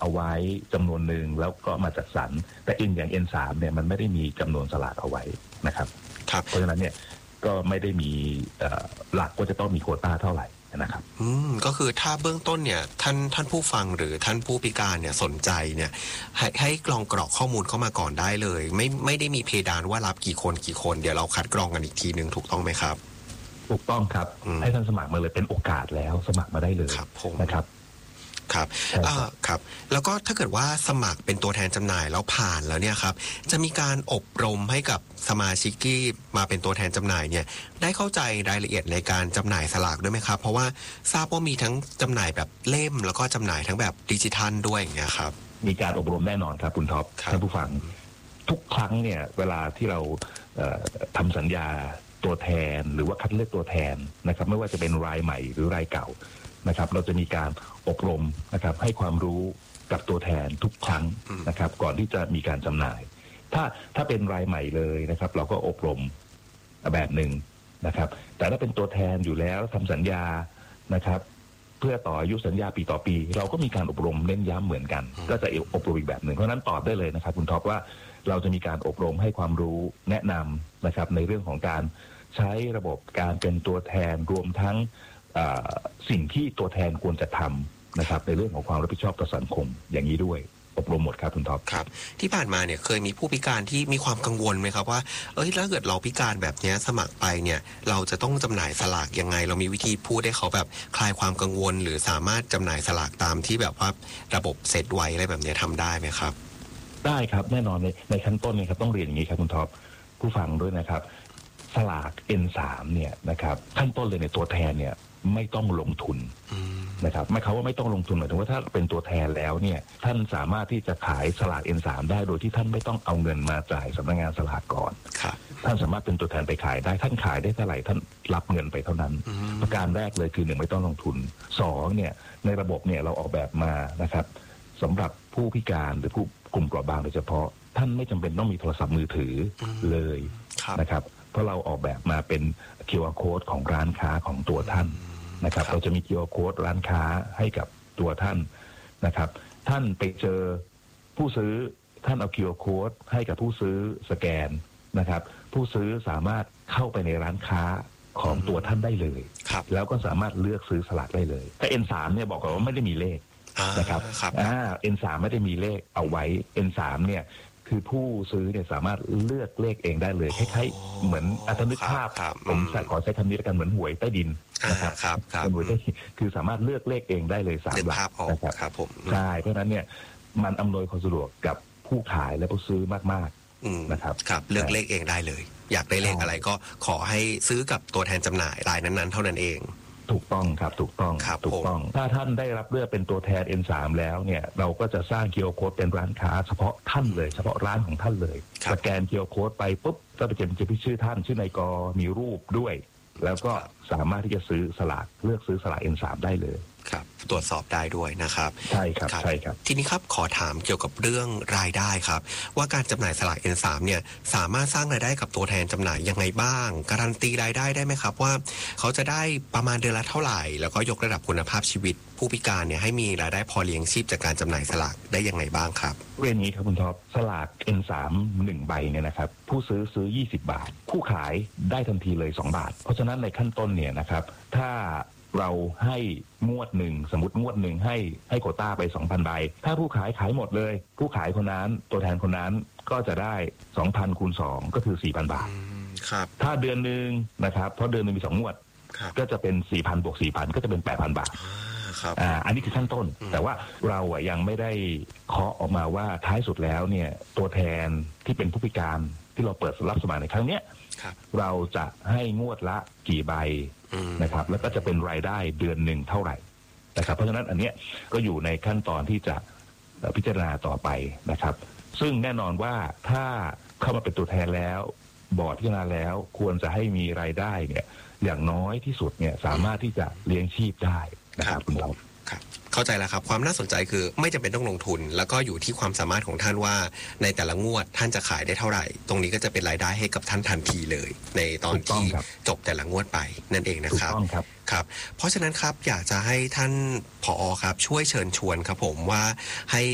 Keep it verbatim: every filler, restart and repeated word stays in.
เอาไว้จำนวนหนึ่งแล้วก็มาจัดสรรแต่อินอย่าง เอ็น สาม เนี่ยมันไม่ได้มีจำนวนสลากเอาไว้นะครับเพราะฉะนั้นเนี่ยก็ไม่ได้มีหลักว่าจะต้องมีโควต้าเท่าไหร่นะครับอืมก็คือถ้าเบื้องต้นเนี่ยท่านท่านผู้ฟังหรือท่านผู้พิการเนี่ยสนใจเนี่ยให้ให้กรองกรอกข้อมูลเข้ามาก่อนได้เลยไม่ไม่ได้มีเพดานว่ารับกี่คนกี่คนเดี๋ยวเราคัดกรองกันอีกทีนึงถูกต้องไหมครับถูกต้องครับให้ท่านสมัครมาเลยเป็นโอกาสแล้วสมัครมาได้เลยนะครับครับครับแล้วก็ถ้าเกิดว่าสมัครเป็นตัวแทนจำหน่ายแล้วผ่านแล้วเนี่ยครับจะมีการอบรมให้กับสมาชิกที่มาเป็นตัวแทนจำหน่ายเนี่ยได้เข้าใจรายละเอียดในการจำหน่ายสลากด้วยไหมครับเพราะว่าทราบว่ามีทั้งจำหน่ายแบบเล่มแล้วก็จำหน่ายทั้งแบบดิจิทัลด้วยอย่างเงี้ยครับมีการอบรมแน่นอนครับคุณท็อปท่านผู้ฟังทุกครั้งเนี่ยเวลาที่เราทำสัญญาตัวแทนหรือว่าคัดเลือกตัวแทนนะครับไม่ว่าจะเป็นรายใหม่หรือรายเก่านะครับเราจะมีการอบรมนะครับให้ความรู้กับตัวแทนทุกครั้งนะครับก่อนที่จะมีการจำหน่ายถ้าถ้าเป็นรายใหม่เลยนะครับเราก็อบรมแบบหนึ่งนะครับแต่ถ้าเป็นตัวแทนอยู่แล้วทำสัญญานะครับเพื่อต่ออายุสัญญาปีต่อปีเราก็มีการอบรมเน้นย้ำเหมือนกันก็จะอบรมอีกแบบหนึ่งเพราะนั้นตอบได้เลยนะครับคุณท็อปว่าเราจะมีการอบรมให้ความรู้แนะนำนะครับในเรื่องของการใช้ระบบการเป็นตัวแทนรวมทั้งสิ่งที่ตัวแทนควรจะทำนะครับในเรื่องของความรับผิดชอบต่อสังคมอย่างนี้ด้วยอบรมหมดครับคุณท็อปครับที่ผ่านมาเนี่ยเคยมีผู้พิการที่มีความกังวลไหมครับว่าเอ้ยถ้าเกิดเราพิการแบบนี้สมัครไปเนี่ยเราจะต้องจำหน่ายสลากยังไงเรามีวิธีพูดให้เขาแบบคลายความกังวลหรือสามารถจำหน่ายสลากตามที่แบบว่าระบบเซตไว้อะไรแบบนี้ทำได้ไหมครับได้ครับแน่นอนในในขั้นต้นเนี่ยครับต้องเรียนอย่างนี้ครับคุณท็อปผู้ฟังด้วยนะครับสลาก เอ็น สาม เนี่ยนะครับขั้นต้นเลยในตัวแทนเนี่ยไม่ต้องลงทุนนะครับไม่เขาว่าไม่ต้องลงทุนหมายถึงว่าถ้าเป็นตัวแทนแล้วเนี่ยท่านสามารถที่จะขายสลาก เอ็น สาม ได้โดยที่ท่านไม่ต้องเอาเงินมาจ่ายสำนักงานสลากก่อนท่านสามารถเป็นตัวแทนไปขายได้ท่านขายได้เท่าไหร่ท่านรับเงินไปเท่านั้นประการแรกเลยคือหนึ่งไม่ต้องลงทุนสองเนี่ยในระบบเนี่ยเราออกแบบมานะครับสำหรับผู้พิการหรือผู้กลุ่มเปราะบางโดยเฉพาะท่านไม่จำเป็นต้องมีโทรศัพท์มือถือเลยนะครับเพราะเราออกแบบมาเป็น คิว อาร์ Code ของร้านค้าของตัวท่านนะครับเราจะมี คิว อาร์ Code ร้านค้าให้กับตัวท่านนะครับท่านไปเจอผู้ซื้อท่านเอา คิว อาร์ Code ให้กับผู้ซื้อสแกนนะครับผู้ซื้อสามารถเข้าไปในร้านค้าของตัวท่านได้เลยแล้วก็สามารถเลือกซื้อสลากได้เลยแต่ เอ็น สาม เนี่ยบอกก่อนว่าไม่ได้มีเลขนะครับอ่า เอ็น สาม ไม่ได้มีเลขเอาไว้ เอ็น สาม เนี่ยคือผู้ซื้อเนี่ยสามารถเลือกเลขเองได้เลยคล้ายๆเหมือนอัตนึกภาพผมขอใช้คำนี้แล้วกันเหมือนหวยใต้ดินนะครับเป็นหวยใต้ดินคือสามารถเลือกเลขเองได้เลยสามหลักนะครับใช่เพราะฉะนั้นเนี่ยมันอำนวยความสะดวกกับผู้ขายและผู้ซื้อมากๆนะครับครับเลือกเลขเองได้เลยอยากได้เลขอะไรก็ขอให้ซื้อกับตัวแทนจำหน่ายรายนั้นๆเท่านั้นเองถูกต้องครับถูกต้องถูกต้องถ้าท่านได้รับเลือกเป็นตัวแทน เอ็น สาม แล้วเนี่ยเราก็จะสร้าง คิว อาร์ Code เป็นร้านค้าเฉพาะท่านเลยเฉพาะร้านของท่านเลยสแกน คิว อาร์ Code ไปปุ๊บก็จะเป็นชื่อท่านชื่อในกมีรูปด้วยแล้วก็สามารถที่จะซื้อสลากเลือกซื้อสลาก เอ็น สาม ได้เลยครับตรวจสอบได้ด้วยนะครับใช่ครับใช่ครับทีนี้ครับขอถามเกี่ยวกับเรื่องรายได้ครับว่าการจำหน่ายสลาก เอ็น สาม เนี่ยสามารถสร้างรายได้กับตัวแทนจำหน่ายยังไงบ้างการันตีรายได้ได้ไหมครับว่าเขาจะได้ประมาณเดือนละเท่าไหร่แล้วก็ยกระดับคุณภาพชีวิตผู้พิการเนี่ยให้มีรายได้พอเลี้ยงชีพจากการจำหน่ายสลากได้ยังไงบ้างครับเรื่องนี้ครับคุณท็อปสลาก เอ็น สาม หนึ่งใบเนี่ยนะครับผู้ซื้อซื้อยี่สิบบาทผู้ขายได้ทันทีเลยสองบาทเพราะฉะนั้นในขั้นต้นเนี่ยนะครับถ้าเราให้งวดหนึ่งสมมติงวดหนึ่งให้ให้โควต้าไป สองพัน ใบถ้าผู้ขายขายหมดเลยผู้ขายคนนั้นตัวแทนคนนั้นก็จะได้ สองพัน คูณ สองก็คือ สี่พัน บาทครับถ้าเดือนนึงนะครับเพราะเดือนนึงมีสองงวดก็จะเป็น สี่พัน บวก สี่พัน ก็จะเป็น แปดพัน บาทครับอ่าอันนี้คือขั้นต้นแต่ว่าเราอ่ะยังไม่ได้เคาะออกมาว่าท้ายสุดแล้วเนี่ยตัวแทนที่เป็นผู้พิการที่เราเปิดรับสมัครในครั้งเนี้ยเราจะให้งวดละกี่ใบนะครับแล้วก็จะเป็นรายได้เดือนหนึ่งเท่าไหร่นะครับเพราะฉะนั้นอันเนี้ยก็อยู่ในขั้นตอนที่จะพิจารณาต่อไปนะครับซึ่งแน่นอนว่าถ้าเข้ามาเป็นตัวแทนแล้วบอร์ดพิจารณาแล้วควรจะให้มีรายได้เนี่ยอย่างน้อยที่สุดเนี่ยสามารถที่จะเลี้ยงชีพได้นะครับคุณเราครับเข้าใจแล้วครับความน่าสนใจคือไม่จำเป็นต้องลงทุนแล้วก็อยู่ที่ความสามารถของท่านว่าในแต่ละงวดท่านจะขายได้เท่าไหร่ตรงนี้ก็จะเป็นรายได้ให้กับท่านทันทีเลยในตอนที่จบแต่ละงวดไปนั่นเองนะครับถูกต้องครับครับเพราะฉะนั้นครับอยากจะให้ท่านผอ.ครับช่วยเชิญชวนครับผมว่าให้